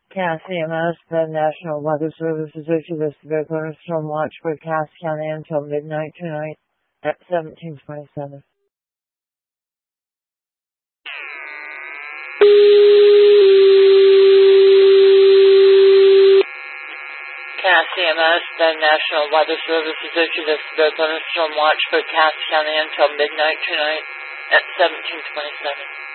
CAS-EMS, the National Weather Service, has issued a severe thunderstorm watch for Cass County until midnight tonight at 1727. CAS-EMS, the National Weather Service, has issued a severe thunderstorm watch for Cass County until midnight tonight at 1727.